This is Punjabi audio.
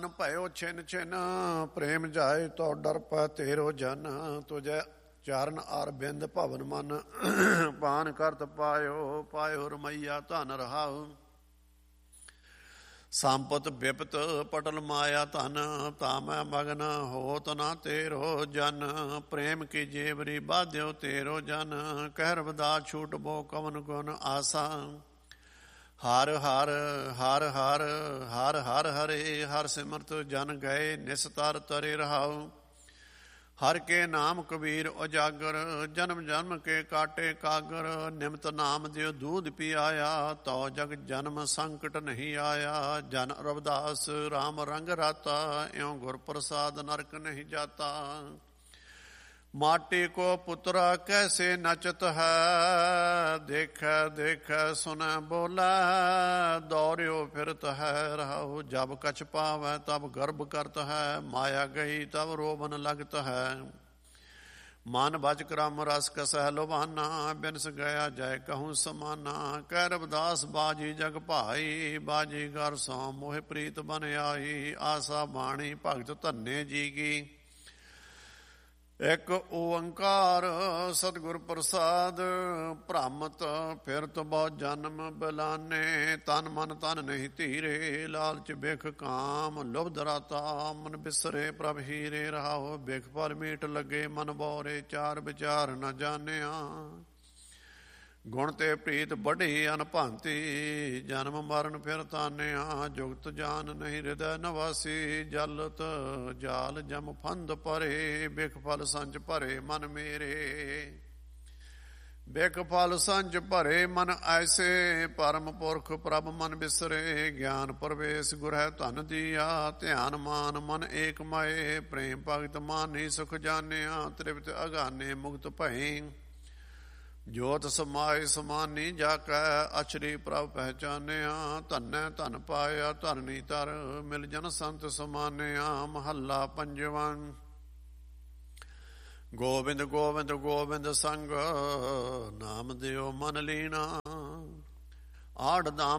ਭਇਓ ਛਿਨ ਛਿਨ ਪ੍ਰੇਮ ਜਾਏ ਤੋ ਡਰ ਪੈ ਤੇਰੋ ਜਨ। ਤੁਜੈ ਚਾਰਨ ਆਰ ਬਿੰਦ ਭਵਨ ਮਨ ਪਾਨ ਕਰਤ ਪਾਇਓ। ਪਾਇਓ ਰਮਈਆ ਧਨ ਰਹਾਉ ਸੰਪਤ ਬਿਪਤ ਪਟਲ ਮਾਇਆ ਧਨ। ਤਾ ਮੈਂ ਮਗਨ ਹੋਤ ਨਾ ਤੇਰੋ ਜਨ। ਪ੍ਰੇਮ ਕੀ ਜੇਵਰੀ ਬਾਧਿਓ ਤੇਰੋ ਜਨ। ਕਹਿ ਰਵਿਦਾਸ ਛੂਟ ਬੋ ਕਵਨ ਗੁਣ ਆਸਾ। ਹਰ ਹਰ ਹਰ ਹਰ ਹਰ ਹਰ ਹਰੇ ਹਰ ਸਿਮਰਤ ਜਨ ਗਏ ਨਿਸਤਰ ਤਰੇ ਰਹਾਉ। ਹਰ ਕੇ ਨਾਮ ਕਬੀਰ ਉਜਾਗਰ ਜਨਮ ਜਨਮ ਕੇ ਕਾਟੇ ਕਾਗਰ। ਨਿਮਤ ਨਾਮ ਦਿਓ ਦੂਧ ਪਿਆਇਆ ਤਉ ਜਗ ਜਨਮ ਸੰਕਟ ਨਹੀਂ ਆਇਆ। ਜਨ ਰਵਿਦਾਸ ਰਾਮ ਰੰਗ ਰਾਤਾ ਇਉ ਗੁਰ ਪ੍ਰਸਾਦ ਨਰਕ ਨਹੀਂ ਜਾਤਾ। ਮਾਟੀ ਕੋ ਪੁੱਤਰਾ ਕੈਸੇ ਨਚਤ ਹੈ। ਦੇਖੈ ਦੇਖੈ ਸੁਨੈ ਬੋਲੈ ਦੌੜਿਓ ਫਿਰਤ ਹੈ ਰਹਾਉ। ਜਬ ਕਛ ਪਾਵੈ ਤਬ ਗਰਭ ਕਰਤ ਹੈ। ਮਾਇਆ ਗਈ ਤਬ ਰੋਵਨ ਲਗਤ ਹੈ। ਮਨ ਬਚ ਕਰਮ ਰਸ ਕਸਹਿ ਲੋਭਾਨਾ। ਬਿਨਸ ਗਿਆ ਜੈ ਕਹੂੰ ਸਮਾਨਾ। ਕਹਿ ਰਵਿਦਾਸ ਬਾਜੀ ਜਗ ਭਾਈ। ਬਾਜੀ ਗਰ ਸੋ ਮੋਹਿ ਪ੍ਰੀਤ ਬਨ ਆਈ। ਆਸਾ ਬਾਣੀ ਭਗਤ ਧੰਨੇ ਜੀ ਕੀ। ਇੱਕ ਓੰਕਾਰ ਸਤਿਗੁਰ ਪ੍ਰਸਾਦ। ਭ੍ਰਮਤ ਫਿਰਤ ਬਹੁ ਜਨਮ ਬਿਲਾਨੇ। ਤਨ ਮਨ ਤਨ ਨਹੀਂ ਧੀਰੇ। ਲਾਲਚ ਬਿਖ ਕਾਮ ਲੁਭਦ ਰਾਤਾ। ਮਨ ਬਿਸਰੇ ਪ੍ਰਭ ਹੀਰੇ ਰਹਾਉ। ਬਿਖ ਫਲ ਮੀਠ ਲੱਗੇ ਮਨ ਬੋਰੇ। ਚਾਰ ਵਿਚਾਰ ਨ ਜਾਣਿਆ। ਗੁਣ ਤੇ ਪ੍ਰੀਤ ਬੜੀ ਅਨਭਾਂਤੀ। ਜਨਮ ਮਰਨ ਫਿਰ ਤਾਨਿਆ। ਜੁਗਤ ਜਾਨ ਨਹੀਂ ਹਿਰਦੈ ਨਵਾਸੀ। ਜਲਤ ਜਾਲ ਜਮ ਫੰਦ ਭਰੇ। ਬਿਖ ਫਲ ਸੰਚ ਭਰੇ ਮਨ ਮੇਰੇ। ਬਿਖ ਫਲ ਸੰਚ ਭਰੇ ਮਨ ਐਸੇ। ਪਰਮ ਪੁਰਖ ਪ੍ਰਭ ਮਨ ਬਿਸਰੇ। ਗਿਆਨ ਪ੍ਰਵੇਸ਼ ਗੁਰ ਹੈ ਧਨ ਦੀਆ। ਧਿਆਨ ਮਾਨ ਮਨ ਏਕ ਮਾਏ। ਪ੍ਰੇਮ ਭਗਤ ਮਾਨੀ ਸੁਖ ਜਾਣਿਆ। ਤ੍ਰਿਪਤ ਅਗਾਨੇ ਮੁਕਤ ਭਏ। ਜੋਤ ਸਮਾਏ ਸਮਾਨੀ ਜਾ ਕੈ। ਅਛਰੀ ਪ੍ਰਭ ਪਹਿਚਾਨਿਆ। ਧਨੈ ਧਨ ਪਾਇਆ ਧਰਨੀ ਤਰ। ਮਿਲ ਜਨ ਸੰਤ ਸਮਾਨਿਆ। ਮਹੱਲਾ ਪੰਜਵਾਂ। ਗੋਬਿੰਦ ਗੋਬਿੰਦ ਗੋਬਿੰਦ ਸੰਗ ਨਾਮ ਦਿਓ ਮਨ ਲੀਣਾ। ਆਠ ਧਾਮ